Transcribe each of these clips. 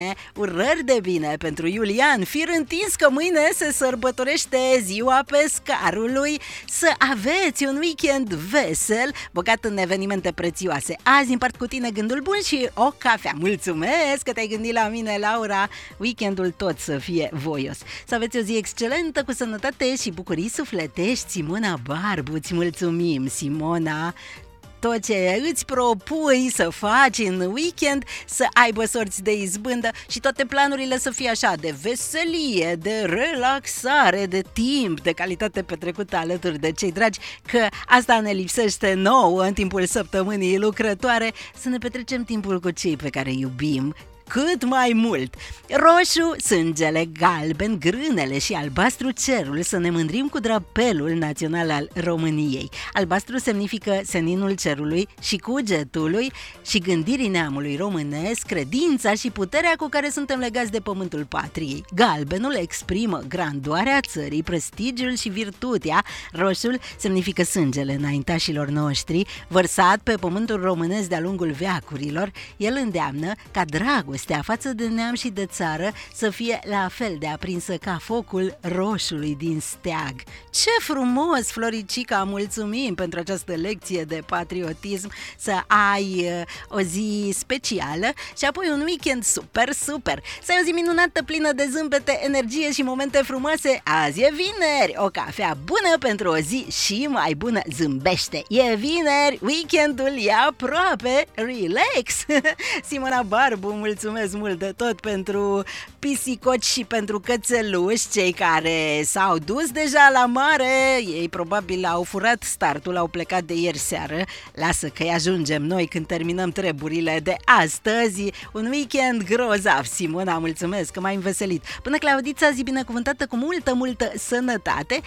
Urări de bine pentru Iulian, fir întins că mâine se sărbătorește ziua pescarului. Să aveți un weekend vesel, bogat în evenimente prețioase. Azi împart cu tine gândul bun și o cafea. Mulțumesc că te-ai gândit la mine, Laura. Weekendul tot să fie voios. Să aveți o zi excelentă, cu sănătate și bucurii sufletești. Simona Barbu, îți mulțumim, Simona. Tot ce îți propui să faci în weekend să aibă sorți de izbândă și toate planurile să fie așa, de veselie, de relaxare, de timp, de calitate petrecută alături de cei dragi, că asta ne lipsește nouă în timpul săptămânii lucrătoare, să ne petrecem timpul cu cei pe care iubim cât mai mult. Roșu, sângele, galben, grânele și albastru cerul, să ne mândrim cu drapelul național al României. Albastru semnifică seninul cerului și cugetului și gândirii neamului românesc, credința și puterea cu care suntem legați de pământul patriei. Galbenul exprimă grandoarea țării, prestigiul și virtutea. Roșul semnifică sângele înaintașilor noștri, vărsat pe pământul românesc de-a lungul veacurilor. El îndeamnă ca dragostea față de neam și de țară să fie la fel de aprinsă ca focul roșului din steag. Ce frumos, Floricica, mulțumim pentru această lecție de patriotism, să ai o zi specială și apoi un weekend super, super. Să ai o zi minunată, plină de zâmbete, energie și momente frumoase. Azi e vineri, o cafea bună pentru o zi și mai bună. Zâmbește, e vineri, weekendul e aproape, relax. Simona Barbu, mulțumesc mult de tot pentru pisicoci și pentru cățeluși, cei care s-au dus deja la mare. Ei probabil au furat startul, au plecat de ieri seară. Lasă că ajungem noi când terminăm treburile de astăzi. Un weekend grozav, Simona, mulțumesc că m-ai înveselit. Până Claudița, zi binecuvântată cu multă sănătate.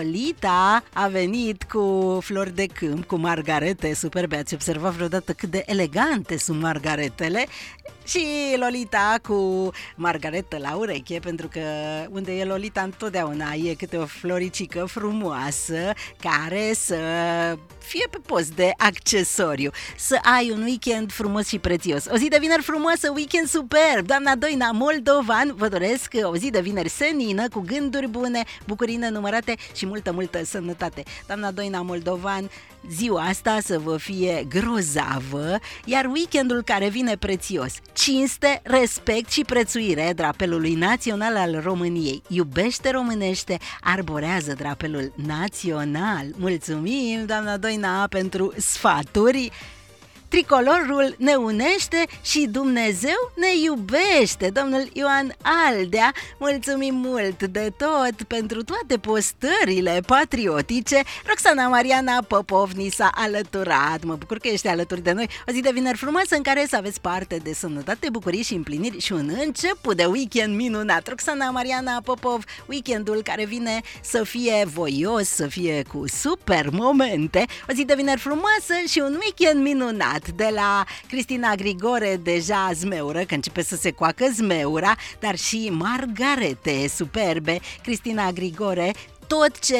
Lolita a venit cu flori de câmp, cu margarete superbe. Ați observat vreodată cât de elegante sunt margaretele? Și Lolita cu margaretă la ureche, pentru că unde e Lolita întotdeauna e câte o floricică frumoasă care să fie pe post de accesoriu. Să ai un weekend frumos și prețios. O zi de vineri frumoasă, weekend superb. Doamna Doina Moldovan, vă doresc o zi de vineri senină, cu gânduri bune, bucurii nenumărate și multă sănătate. Doamna Doina Moldovan, ziua asta să vă fie grozavă, iar weekendul care vine prețios. Cinste, respect și prețuire drapelului național al României. Iubește românește, arborează drapelul național. Mulțumim, doamna Doina, pentru sfaturi. Tricolorul ne unește și Dumnezeu ne iubește. Domnul Ioan Aldea, mulțumim mult de tot pentru toate postările patriotice. Roxana Mariana Popov ni s-a alăturat. Mă bucur că ești alături de noi. O zi de vineri frumoasă în care să aveți parte de sănătate, bucurii și împliniri și un început de weekend minunat. Roxana Mariana Popov, weekendul care vine să fie voios, să fie cu super momente. O zi de vineri frumoasă și un weekend minunat. De la Cristina Grigore, deja zmeură, că începe să se coacă zmeura, dar și margarete superbe. Cristina Grigore, tot ce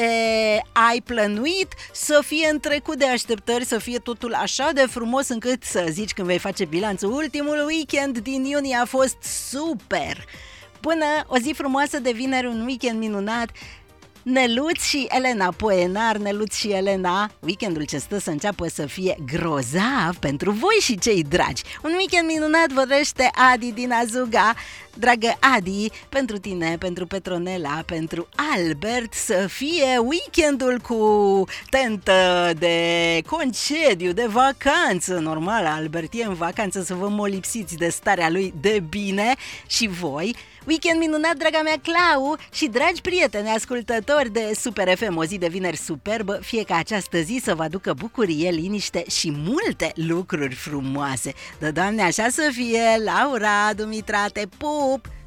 ai plănuit să fie în trecut de așteptări, să fie totul așa de frumos încât să zici când vei face bilanțul. Ultimul weekend din iunie a fost super. Până o zi frumoasă de vineri, un weekend minunat. Neluț și Elena Poenar, Neluț și Elena, weekendul ce stă să înceapă să fie grozav pentru voi și cei dragi. Un weekend minunat vă dorește Adi din Azuga. Dragă Adi, pentru tine, pentru Petronela, pentru Albert, să fie weekendul cu tentă de concediu, de vacanță. Normal, Albert e în vacanță, să vă molipsiți de starea lui de bine și voi. Weekend minunat, draga mea Clau și dragi prieteni ascultători de Super FM, o zi de vineri superbă, fie ca această zi să vă aducă bucurie, liniște și multe lucruri frumoase. Da, Doamne, așa să fie. Laura, Dumitra, te pup!